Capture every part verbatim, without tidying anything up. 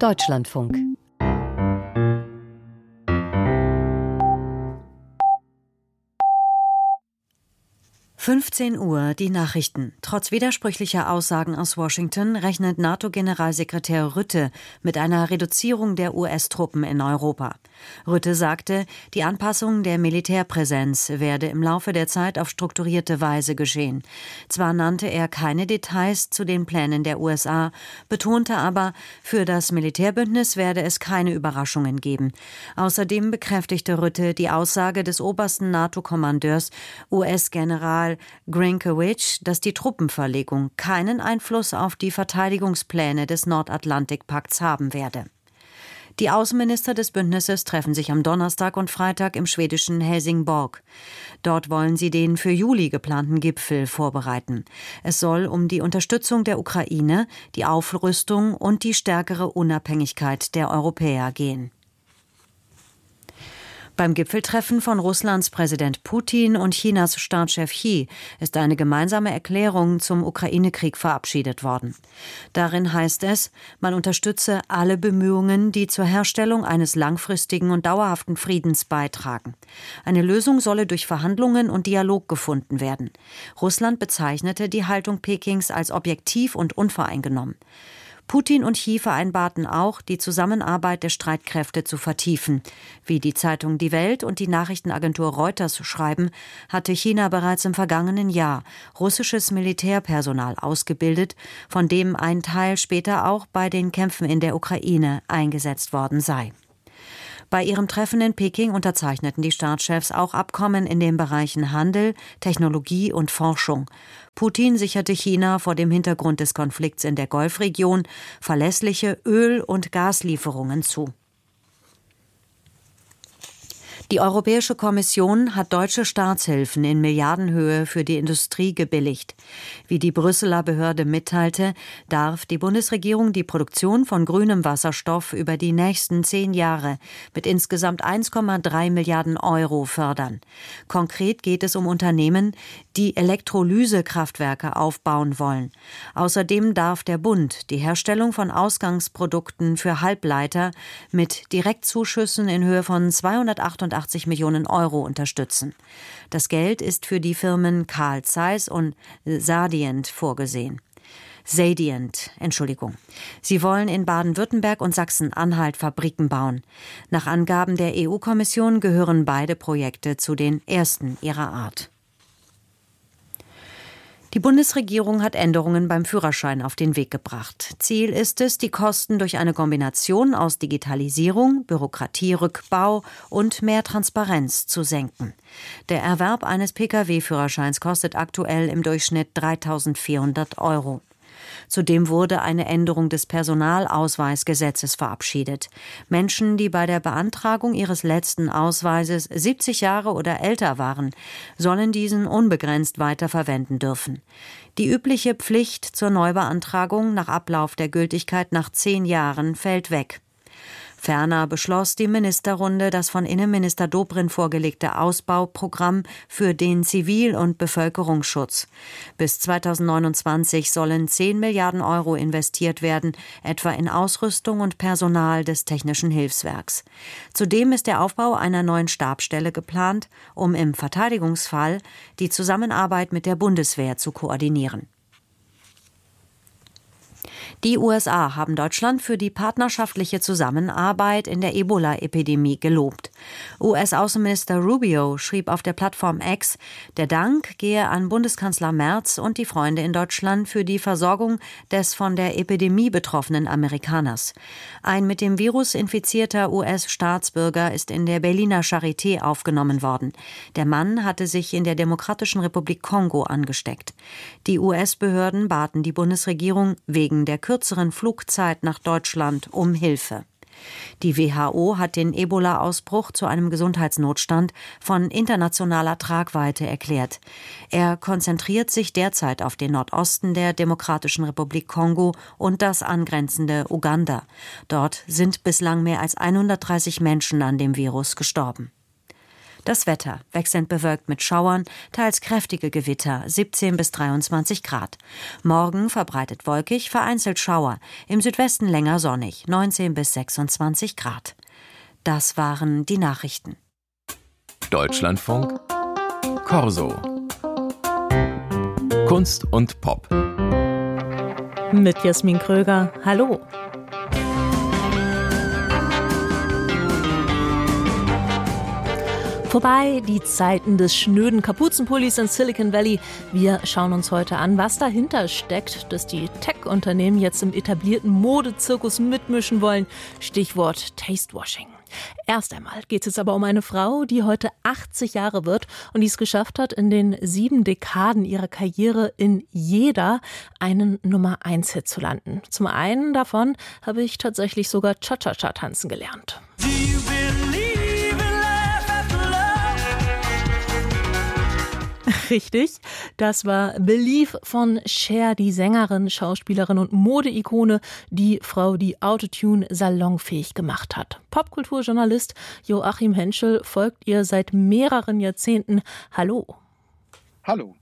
Deutschlandfunk. fünfzehn Uhr, die Nachrichten. Trotz widersprüchlicher Aussagen aus Washington rechnet NATO-Generalsekretär Rutte mit einer Reduzierung der U S-Truppen in Europa. Rutte sagte, die Anpassung der Militärpräsenz werde im Laufe der Zeit auf strukturierte Weise geschehen. Zwar nannte er keine Details zu den Plänen der U S A, betonte aber, für das Militärbündnis werde es keine Überraschungen geben. Außerdem bekräftigte Rutte die Aussage des obersten NATO-Kommandeurs, U S-General Grynkewicz, dass die Truppenverlegung keinen Einfluss auf die Verteidigungspläne des Nordatlantikpakts haben werde. Die Außenminister des Bündnisses treffen sich am Donnerstag und Freitag im schwedischen Helsingborg. Dort wollen sie den für Juli geplanten Gipfel vorbereiten. Es soll um die Unterstützung der Ukraine, die Aufrüstung und die stärkere Unabhängigkeit der Europäer gehen. Beim Gipfeltreffen von Russlands Präsident Putin und Chinas Staatschef Xi ist eine gemeinsame Erklärung zum Ukraine-Krieg verabschiedet worden. Darin heißt es, man unterstütze alle Bemühungen, die zur Herstellung eines langfristigen und dauerhaften Friedens beitragen. Eine Lösung solle durch Verhandlungen und Dialog gefunden werden. Russland bezeichnete die Haltung Pekings als objektiv und unvoreingenommen. Putin und Xi vereinbarten auch, die Zusammenarbeit der Streitkräfte zu vertiefen. Wie die Zeitung Die Welt und die Nachrichtenagentur Reuters schreiben, hatte China bereits im vergangenen Jahr russisches Militärpersonal ausgebildet, von dem ein Teil später auch bei den Kämpfen in der Ukraine eingesetzt worden sei. Bei ihrem Treffen in Peking unterzeichneten die Staatschefs auch Abkommen in den Bereichen Handel, Technologie und Forschung. Putin sicherte China vor dem Hintergrund des Konflikts in der Golfregion verlässliche Öl- und Gaslieferungen zu. Die Europäische Kommission hat deutsche Staatshilfen in Milliardenhöhe für die Industrie gebilligt. Wie die Brüsseler Behörde mitteilte, darf die Bundesregierung die Produktion von grünem Wasserstoff über die nächsten zehn Jahre mit insgesamt eins Komma drei Milliarden Euro fördern. Konkret geht es um Unternehmen, die Elektrolysekraftwerke aufbauen wollen. Außerdem darf der Bund die Herstellung von Ausgangsprodukten für Halbleiter mit Direktzuschüssen in Höhe von zweihundertachtundachtzig Millionen Euro unterstützen. Das Geld ist für die Firmen Carl Zeiss und Sadient vorgesehen. Sadient, Entschuldigung. Sie wollen in Baden-Württemberg und Sachsen-Anhalt Fabriken bauen. Nach Angaben der E U-Kommission gehören beide Projekte zu den ersten ihrer Art. Die Bundesregierung hat Änderungen beim Führerschein auf den Weg gebracht. Ziel ist es, die Kosten durch eine Kombination aus Digitalisierung, Bürokratierückbau und mehr Transparenz zu senken. Der Erwerb eines Pkw-Führerscheins kostet aktuell im Durchschnitt dreitausendvierhundert Euro. Zudem wurde eine Änderung des Personalausweisgesetzes verabschiedet. Menschen, die bei der Beantragung ihres letzten Ausweises siebzig Jahre oder älter waren, sollen diesen unbegrenzt weiter verwenden dürfen. Die übliche Pflicht zur Neubeantragung nach Ablauf der Gültigkeit nach zehn Jahren fällt weg. Ferner beschloss die Ministerrunde das von Innenminister Dobrindt vorgelegte Ausbauprogramm für den Zivil- und Bevölkerungsschutz. Bis zweitausendneunundzwanzig sollen zehn Milliarden Euro investiert werden, etwa in Ausrüstung und Personal des Technischen Hilfswerks. Zudem ist der Aufbau einer neuen Stabsstelle geplant, um im Verteidigungsfall die Zusammenarbeit mit der Bundeswehr zu koordinieren. Die U S A haben Deutschland für die partnerschaftliche Zusammenarbeit in der Ebola-Epidemie gelobt. U S-Außenminister Rubio schrieb auf der Plattform X, der Dank gehe an Bundeskanzler Merz und die Freunde in Deutschland für die Versorgung des von der Epidemie betroffenen Amerikaners. Ein mit dem Virus infizierter U S-Staatsbürger ist in der Berliner Charité aufgenommen worden. Der Mann hatte sich in der Demokratischen Republik Kongo angesteckt. Die U S-Behörden baten die Bundesregierung wegen der kürzeren Flugzeit nach Deutschland um Hilfe. Die W H O hat den Ebola-Ausbruch zu einem Gesundheitsnotstand von internationaler Tragweite erklärt. Er konzentriert sich derzeit auf den Nordosten der Demokratischen Republik Kongo und das angrenzende Uganda. Dort sind bislang mehr als hundertdreißig Menschen an dem Virus gestorben. Das Wetter wechselnd bewölkt mit Schauern, teils kräftige Gewitter, siebzehn bis dreiundzwanzig Grad. Morgen verbreitet wolkig, vereinzelt Schauer, im Südwesten länger sonnig, neunzehn bis sechsundzwanzig Grad. Das waren die Nachrichten. Deutschlandfunk Corso. Kunst und Pop. Mit Jasmin Kröger. Hallo. Vorbei die Zeiten des schnöden Kapuzenpullis in Silicon Valley. Wir schauen uns heute an, was dahinter steckt, dass die Tech-Unternehmen jetzt im etablierten Modezirkus mitmischen wollen. Stichwort Tastewashing. Erst einmal geht es aber um eine Frau, die heute achtzig Jahre wird und die es geschafft hat, in den sieben Dekaden ihrer Karriere in jeder einen Nummer eins Hit zu landen. Zum einen davon habe ich tatsächlich sogar Cha-Cha-Cha tanzen gelernt. Richtig, das war Believe von Cher, die Sängerin, Schauspielerin und Modeikone, die Frau, die Autotune salonfähig gemacht hat. Popkulturjournalist Joachim Henschel folgt ihr seit mehreren Jahrzehnten. Hallo. Hallo.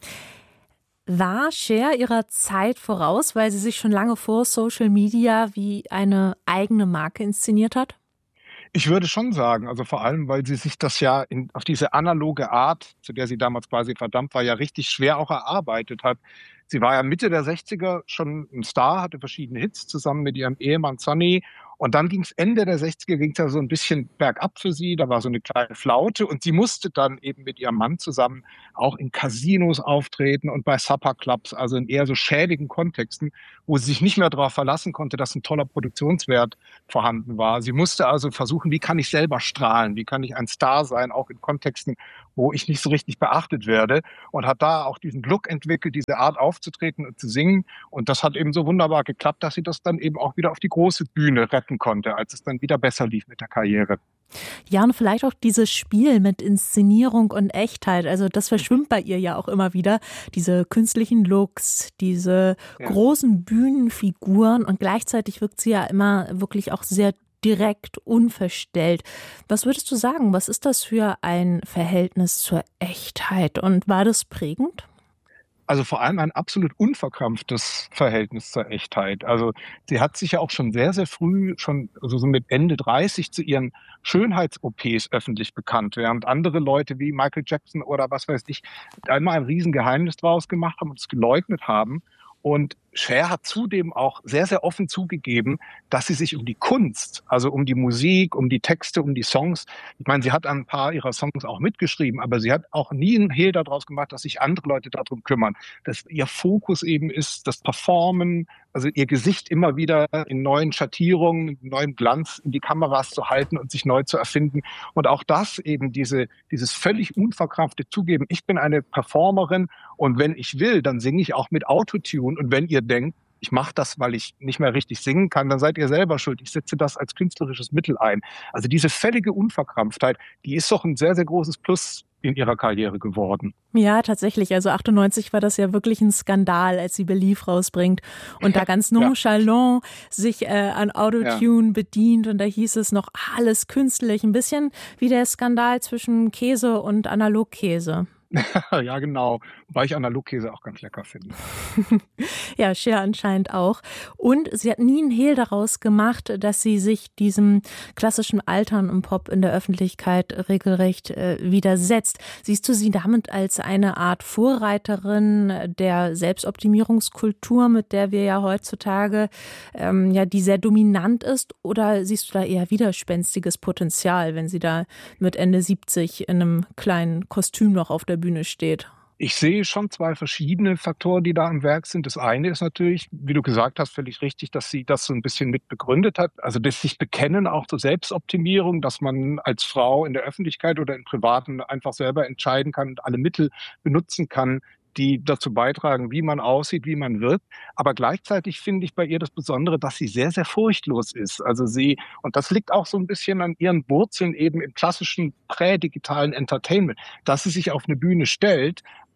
War Cher ihrer Zeit voraus, weil sie sich schon lange vor Social Media wie eine eigene Marke inszeniert hat? Ich würde schon sagen, also vor allem, weil sie sich das ja in, auf diese analoge Art, zu der sie damals quasi verdammt war, ja richtig schwer auch erarbeitet hat. Sie war ja Mitte der sechziger schon ein Star, hatte verschiedene Hits zusammen mit ihrem Ehemann Sonny. Und dann ging es Ende der sechziger, ging es ja so ein bisschen bergab für sie. Da war so eine kleine Flaute und sie musste dann eben mit ihrem Mann zusammen auch in Casinos auftreten und bei Supper-Clubs, also in eher so schädigen Kontexten, wo sie sich nicht mehr darauf verlassen konnte, dass ein toller Produktionswert vorhanden war. Sie musste also versuchen, wie kann ich selber strahlen, wie kann ich ein Star sein, auch in Kontexten, wo ich nicht so richtig beachtet werde, und hat da auch diesen Look entwickelt, diese Art aufzutreten und zu singen. Und das hat eben so wunderbar geklappt, dass sie das dann eben auch wieder auf die große Bühne retten konnte, als es dann wieder besser lief mit der Karriere. Ja, und vielleicht auch dieses Spiel mit Inszenierung und Echtheit, also das verschwimmt bei ihr ja auch immer wieder, diese künstlichen Looks, diese ja. großen Bühnenfiguren, und gleichzeitig wirkt sie ja immer wirklich auch sehr direkt, unverstellt. Was würdest du sagen, was ist das für ein Verhältnis zur Echtheit, und war das prägend? Also vor allem ein absolut unverkrampftes Verhältnis zur Echtheit. Also sie hat sich ja auch schon sehr, sehr früh, schon also so mit Ende dreißig, zu ihren Schönheits-O Ps öffentlich bekannt, während andere Leute wie Michael Jackson oder was weiß ich einmal ein Riesengeheimnis draus gemacht haben und es geleugnet haben. Und Cher hat zudem auch sehr, sehr offen zugegeben, dass sie sich um die Kunst, also um die Musik, um die Texte, um die Songs, ich meine, sie hat an ein paar ihrer Songs auch mitgeschrieben, aber sie hat auch nie einen Hehl daraus gemacht, dass sich andere Leute darum kümmern. Dass ihr Fokus eben ist, das Performen, also ihr Gesicht immer wieder in neuen Schattierungen, in neuem Glanz in die Kameras zu halten und sich neu zu erfinden. Und auch das eben, diese, dieses völlig unverkrampfte Zugeben, ich bin eine Performerin und wenn ich will, dann singe ich auch mit Autotune, und wenn ihr denkt, ich mache das, weil ich nicht mehr richtig singen kann, dann seid ihr selber schuld. Ich setze das als künstlerisches Mittel ein. Also diese völlige Unverkrampftheit, die ist doch ein sehr, sehr großes Plus in ihrer Karriere geworden. Ja, tatsächlich. Also achtundneunzig war das ja wirklich ein Skandal, als sie Believe rausbringt und da ganz nonchalant ja. sich äh, an Autotune ja. bedient, und da hieß es noch alles künstlich. Ein bisschen wie der Skandal zwischen Käse und Analogkäse. Ja, genau. Wobei ich Analogkäse auch ganz lecker finde. Ja, Cher anscheinend auch. Und sie hat nie einen Hehl daraus gemacht, dass sie sich diesem klassischen Altern im Pop in der Öffentlichkeit regelrecht äh, widersetzt. Siehst du sie damit als eine Art Vorreiterin der Selbstoptimierungskultur, mit der wir ja heutzutage, ähm, ja, die sehr dominant ist? Oder siehst du da eher widerspenstiges Potenzial, wenn sie da mit Ende siebzig in einem kleinen Kostüm noch auf der Bühne steht? Ich sehe schon zwei verschiedene Faktoren, die da am Werk sind. Das eine ist natürlich, wie du gesagt hast, völlig richtig, dass sie das so ein bisschen mit begründet hat. Also das sich bekennen auch zur Selbstoptimierung, dass man als Frau in der Öffentlichkeit oder im Privaten einfach selber entscheiden kann und alle Mittel benutzen kann, die dazu beitragen, wie man aussieht, wie man wirkt. Aber gleichzeitig finde ich bei ihr das Besondere, dass sie sehr, sehr furchtlos ist. Also sie, und das liegt auch so ein bisschen an ihren Wurzeln eben im klassischen prädigitalen Entertainment, dass sie sich auf eine Bühne stellt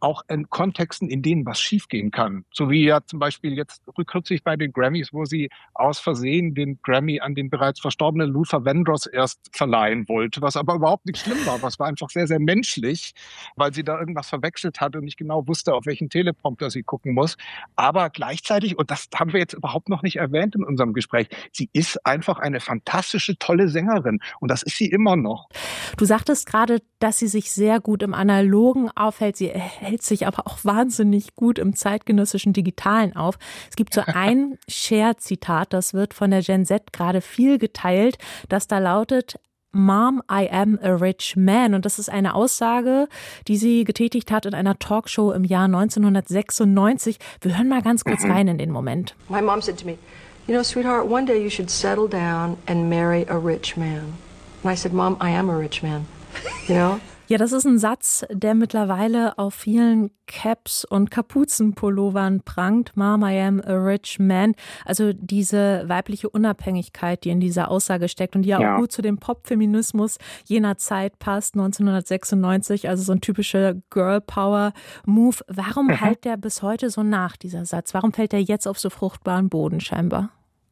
auch in Kontexten, in denen was schiefgehen kann. So wie ja zum Beispiel jetzt rückkürzlich bei den Grammys, wo sie aus Versehen den Grammy an den bereits verstorbenen Luther Vandross erst verleihen wollte, was aber überhaupt nicht schlimm war. Was war einfach sehr, sehr menschlich, weil sie da irgendwas verwechselt hat und nicht genau wusste, auf welchen Teleprompter sie gucken muss. Aber gleichzeitig, und das haben wir jetzt überhaupt noch nicht erwähnt in unserem Gespräch, sie ist einfach eine fantastische, tolle Sängerin. Und das ist sie immer noch. Du sagtest gerade, dass sie sich sehr gut im Analogen aufhält. Sie hält sich aber auch wahnsinnig gut im zeitgenössischen Digitalen auf. Es gibt so ein Cher-Zitat, das wird von der Gen Z gerade viel geteilt, das da lautet: Mom, I am a rich man. Und das ist eine Aussage, die sie getätigt hat in einer Talkshow im Jahr neunzehnhundertsechsundneunzig. Wir hören mal ganz kurz rein in den Moment. My mom said to me, you know, sweetheart, one day you should settle down and marry a rich man. And I said, Mom, I am a rich man, you know? Ja, das ist ein Satz, der mittlerweile auf vielen Caps und Kapuzenpullovern prangt. Mom, I am a rich man. Also diese weibliche Unabhängigkeit, die in dieser Aussage steckt und die ja, ja. auch gut zu dem Pop-Feminismus jener Zeit passt, neunzehnhundertsechsundneunzig, also so ein typischer Girl-Power-Move. Warum mhm. hallt der bis heute so nach, dieser Satz? Warum fällt der jetzt auf so fruchtbaren Boden scheinbar?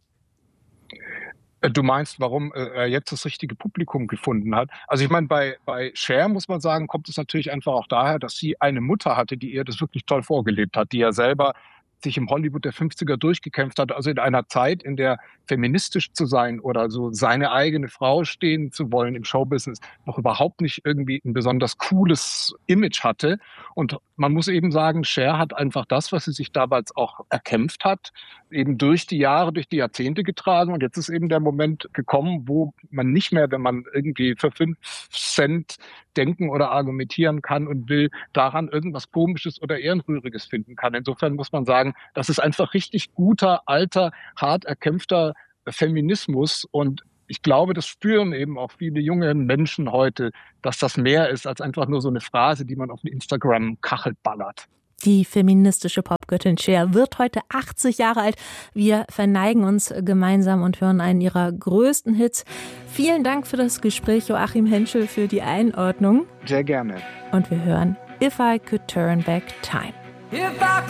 Du meinst, warum er jetzt das richtige Publikum gefunden hat? Also ich meine, bei, bei Cher muss man sagen, kommt es natürlich einfach auch daher, dass sie eine Mutter hatte, die ihr das wirklich toll vorgelebt hat, die ja selber sich im Hollywood der fünfziger durchgekämpft hat, also in einer Zeit, in der feministisch zu sein oder so seine eigene Frau stehen zu wollen im Showbusiness noch überhaupt nicht irgendwie ein besonders cooles Image hatte. Und man muss eben sagen, Cher hat einfach das, was sie sich damals auch erkämpft hat, eben durch die Jahre, durch die Jahrzehnte getragen. Und jetzt ist eben der Moment gekommen, wo man nicht mehr, wenn man irgendwie für fünf Cent denken oder argumentieren kann und will, daran irgendwas Komisches oder Ehrenrühriges finden kann. Insofern muss man sagen, das ist einfach richtig guter, alter, hart erkämpfter Feminismus. Und ich glaube, das spüren eben auch viele junge Menschen heute, dass das mehr ist als einfach nur so eine Phrase, die man auf Instagram Kachel ballert. Die feministische Popgöttin Cher wird heute achtzig Jahre alt. Wir verneigen uns gemeinsam und hören einen ihrer größten Hits. Vielen Dank für das Gespräch, Joachim Henschel, für die Einordnung. Sehr gerne. Und wir hören If I Could Turn Back Time. If I